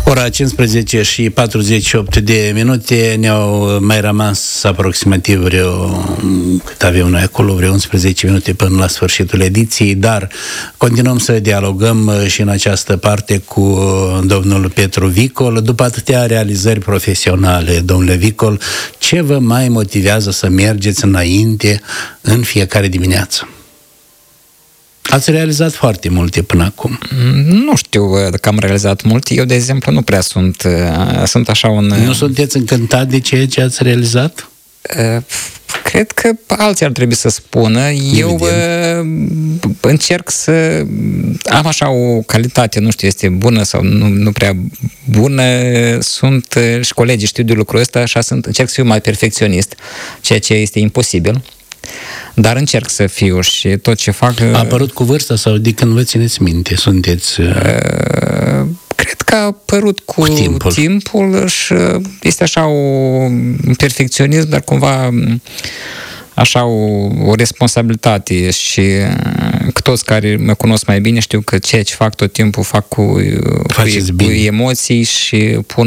Ora 15 și 48 de minute, ne-au mai rămas aproximativ cât avem noi acolo, vreo 11 minute până la sfârșitul ediției, dar continuăm să dialogăm și în această parte cu domnul Petru Vicol. După atâtea realizări profesionale, domnule Vicol, ce vă mai motivează să mergeți înainte în fiecare dimineață? Ați realizat foarte multe până acum. Nu știu dacă am realizat multe. Eu, de exemplu, nu prea sunt așa un... Nu sunteți încântat de ceea ce ați realizat? Cred că alții ar trebui să spună. Eu încerc să am așa o calitate, nu știu, este bună sau nu prea bună. Sunt și colegii știu de lucrul ăsta, așa încerc să fiu mai perfecționist, ceea ce este imposibil. Dar încerc să fiu și tot ce fac... A apărut cu vârsta sau de când vă țineți minte? Sunteți... Cred că a apărut cu timpul și este așa un perfecționism, dar cumva așa o responsabilitate și toți care mă cunosc mai bine știu că ceea ce fac tot timpul fac cu emoții și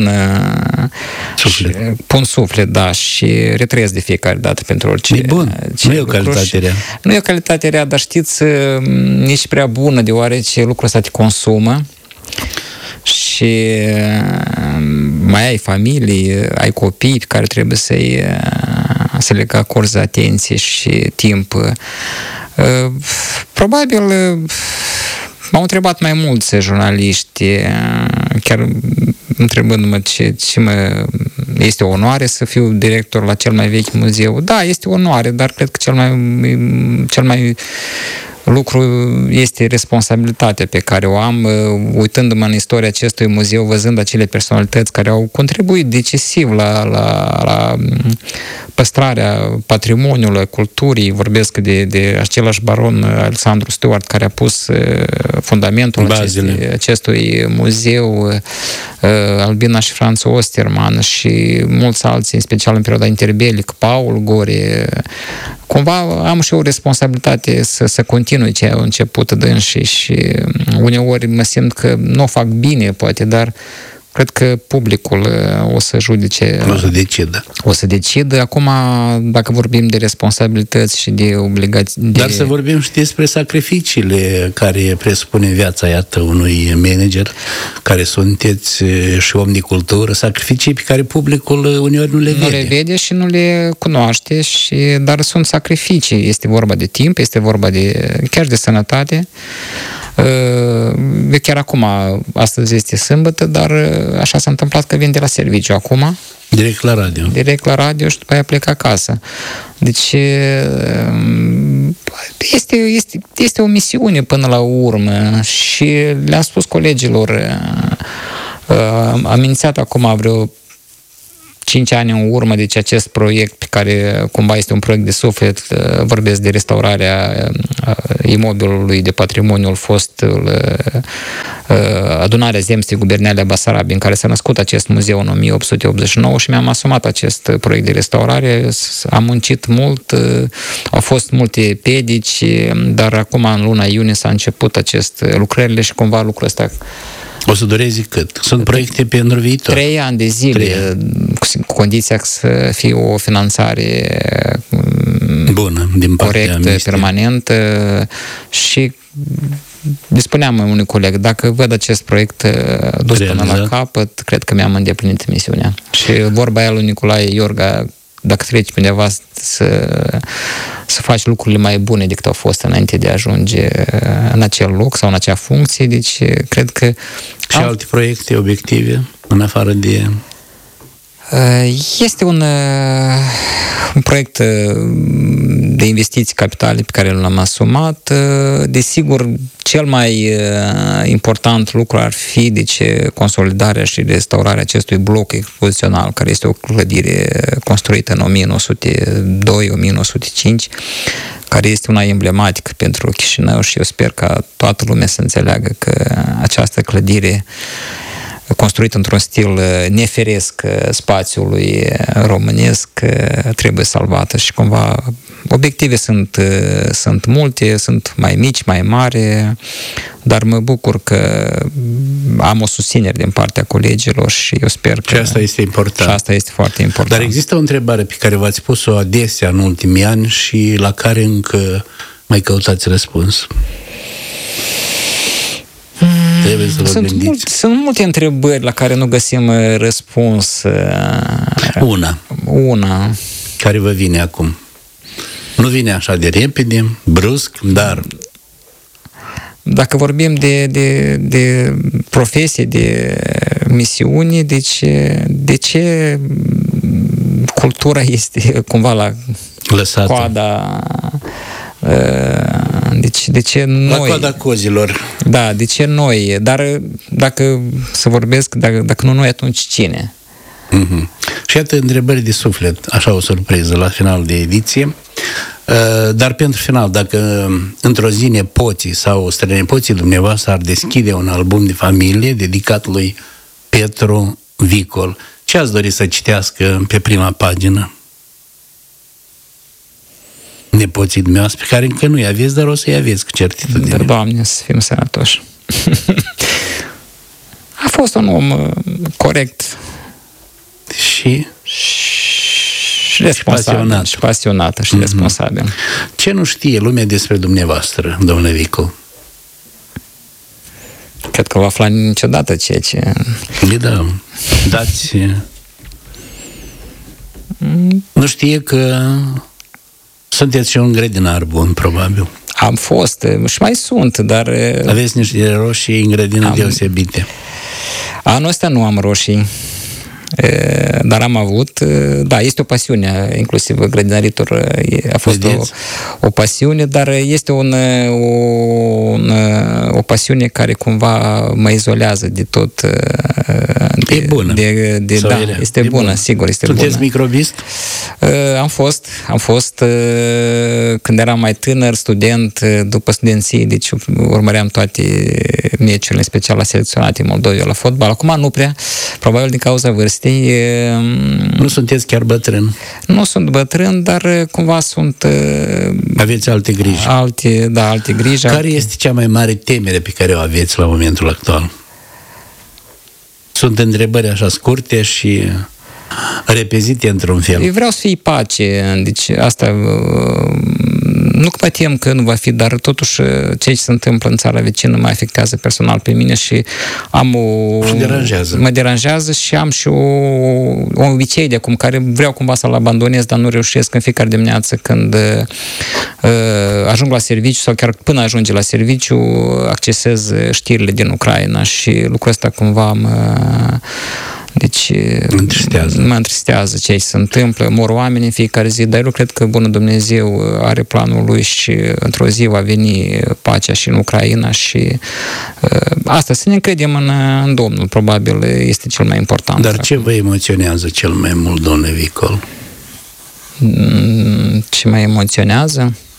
pun suflet, da, și retrăiesc de fiecare dată pentru orice. E bun, nu e o calitate rea. Nu e o calitate rea, dar știți, nici prea bună, deoarece lucrul ăsta te consumă și mai ai familie, ai copii pe care trebuie să le acorzi atenție și timp. Probabil m-au întrebat mai mulți jurnaliști, chiar întrebându-mă ce este o onoare să fiu director la cel mai vechi muzeu. Da, este o onoare, dar cred că cel mai lucru este responsabilitatea pe care o am, uitându-mă în istoria acestui muzeu, văzând acele personalități care au contribuit decisiv la păstrarea patrimoniului, culturii. Vorbesc de același baron Alexandru Stuart, care a pus fundamentul acestui muzeu, Albina și Franz Osterman și mulți alții, în special în perioada interbelică, Paul Gore. Cumva am și o responsabilitate să continui ce au început dânsii și uneori mă simt că nu o fac bine, poate, dar cred că publicul o să judece. O să decidă. Acum, dacă vorbim de responsabilități și de obligații... Dar să vorbim și despre sacrificiile care presupune viața, iată, unui manager, care sunteți și om de cultură, sacrificii pe care publicul uneori nu le vede. Nu le vede și nu le cunoaște, dar sunt sacrificii. Este vorba de timp, este vorba chiar de sănătate. Chiar acum, astăzi este sâmbătă, dar așa s-a întâmplat că vin de la serviciu acum. Direct la radio. Direct la radio și după aia plec acasă. Deci este o misiune până la urmă și le-am spus colegilor, am inițiat acum vreo 5 ani în urmă, deci acest proiect care cumva este un proiect de suflet, vorbesc de restaurarea imobilului de patrimoniul fost adunarea Zemstei Guberniale a Basarabiei, în care s-a născut acest muzeu în 1889 și mi-am asumat acest proiect de restaurare. Am muncit mult, au fost multe pedici, dar acum în luna iunie s-a început lucrările și cumva lucrul ăsta o să dureze cât? Sunt proiecte pentru viitor? 3 ani de zile, cu condiția să fie o finanțare bună, din partea corectă, permanentă și spuneam unui coleg, dacă văd acest proiect dus până la capăt, cred că mi-am îndeplinit misiunea. Și vorba aia lui Nicolae Iorga, dacă treci pe undeva să faci lucrurile mai bune decât au fost înainte de a ajunge în acel loc sau în acea funcție, deci cred că... Și alte proiecte, obiective, în afară de... Este un proiect de investiții capitale pe care l-am asumat. Desigur, cel mai important lucru ar fi consolidarea și restaurarea acestui bloc expozițional, care este o clădire construită în 1902-1905, care este una emblematică pentru Chișinău și eu sper ca toată lumea să înțeleagă că această clădire construit într-un stil neferesc spațiului românesc, trebuie salvată și cumva Obiective sunt multe, sunt mai mici, mai mari, dar mă bucur că am o susținere din partea colegilor și eu sper că... Și asta este important. Și asta este foarte important. Dar există o întrebare pe care v-ați pus-o adesea în ultimii ani și la care încă mai căutați răspuns. Trebuie să vă gândiți. Sunt multe întrebări la care nu găsim răspuns. Una. Care vă vine acum? Nu vine așa de repede, brusc, dar... Dacă vorbim de profesie, de misiuni, de ce cultura este cumva la lăsată. Coada... Deci, de ce noi... La coada cozilor. Da, de ce noi? Dar dacă să vorbesc, dacă nu noi, atunci cine? Mm-hmm. Și iată întrebări de suflet, așa o surpriză la final de ediție. Dar pentru final, dacă într-o zi nepoții sau strănepoții dumneavoastră ar deschide un album de familie dedicat lui Petru Vicol, ce ați dori să citească pe prima pagină? Nepoții dumneavoastră, pe care încă nu-i aveți, dar o să-i aveți cu certitudine. Dar, Doamne, să fim sănătoși. A fost un om corect. Și responsabil. Și pasionat și responsabil. Ce nu știe lumea despre dumneavoastră, domnule Vicol? Cred că va afla niciodată ceea ce... Da, dați... Nu știe că sunteți și un grădinar bun, probabil. Am fost și mai sunt, dar... Aveți niște roșii în grădină deosebite. Anul ăsta nu am roșii, dar am avut, da, este o pasiune, inclusiv grădinaritul a fost o pasiune, dar este o pasiune care cumva mă izolează de tot. E bună. Da, este bună, sigur, este bună. Sunteți microbist? Am fost când eram mai tânăr, student, după studenții, deci urmăream toate meciurile, în special la selecționate Moldovei la fotbal. Acum nu prea, probabil din cauza vârstei. Nu sunteți chiar bătrân? Nu sunt bătrân, dar cumva sunt... Aveți alte griji. Alte griji. Care este cea mai mare temere pe care o aveți la momentul actual? Sunt întrebări așa scurte și repezite într-un fel. Eu vreau să fie pace, deci asta... Nu că mă tem că nu va fi, dar totuși ce se întâmplă în țara vecină mă afectează personal pe mine și am mă deranjează și am și un obicei de acum care vreau cumva să-l abandonez, dar nu reușesc în fiecare dimineață când ajung la serviciu sau chiar până ajunge la serviciu accesez știrile din Ucraina și lucrul ăsta cumva mă întristează ce se întâmplă, mor oameni în fiecare zi, dar eu cred că bunul Dumnezeu are planul lui și într-o zi va veni pacea și în Ucraina și asta, să ne încredem în Domnul, probabil este cel mai important. Dar ce vă emoționează cel mai mult, domnule Vicol? Ce mă emoționează?